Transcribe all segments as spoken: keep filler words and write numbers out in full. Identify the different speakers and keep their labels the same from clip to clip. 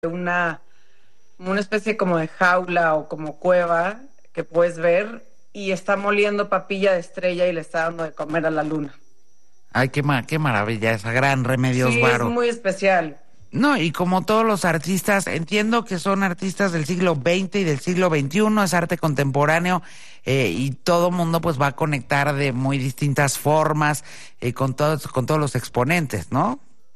Speaker 1: una, una especie como de jaula o como cueva que puedes ver y está moliendo papilla de estrella y le está dando de comer a la luna.
Speaker 2: Ay, qué, ma- qué maravilla esa gran Remedios
Speaker 1: Sí, es
Speaker 2: Varo.
Speaker 1: muy especial.
Speaker 2: No, y como todos los artistas, entiendo que son artistas del siglo veinte y del siglo veintiuno, es arte contemporáneo, eh, y todo mundo pues va a conectar de muy distintas formas eh, con todos, con todos los exponentes, ¿no?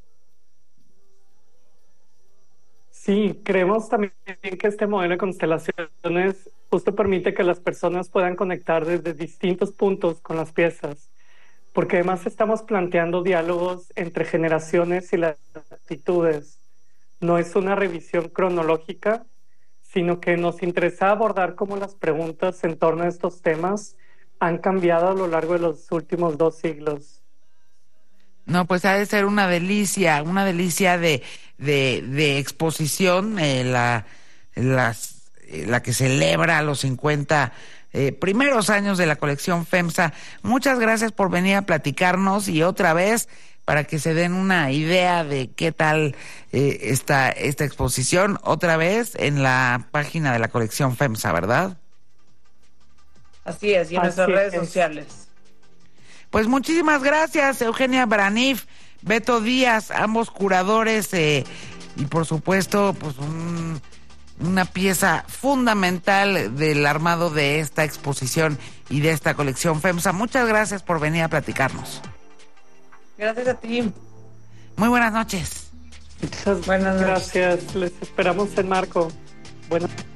Speaker 3: Sí, creemos también que este modelo de constelaciones justo permite que las personas puedan conectar desde distintos puntos con las piezas, porque además estamos planteando diálogos entre generaciones y latitudes. No es una revisión cronológica, sino que nos interesa abordar cómo las preguntas en torno a estos temas han cambiado a lo largo de los últimos dos siglos.
Speaker 2: No, pues ha de ser una delicia, una delicia de, de, de exposición, eh, la, las, eh, la que celebra los cincuenta eh, primeros años de la colección FEMSA. Muchas gracias por venir a platicarnos y otra vez para que se den una idea de qué tal eh, está esta exposición, otra vez en la página de la colección FEMSA, ¿verdad?
Speaker 1: Así es, y en
Speaker 3: Así
Speaker 1: nuestras redes
Speaker 3: es.
Speaker 1: sociales.
Speaker 2: Pues muchísimas gracias, Eugenia Branif, Beto Díaz, ambos curadores, eh, y por supuesto, pues un, una pieza fundamental del armado de esta exposición y de esta colección FEMSA. Muchas gracias por venir a platicarnos.
Speaker 1: Gracias a ti.
Speaker 2: Muy buenas noches.
Speaker 3: Muchas
Speaker 1: Buenas noches.
Speaker 3: gracias. Les esperamos en Marco. Buenas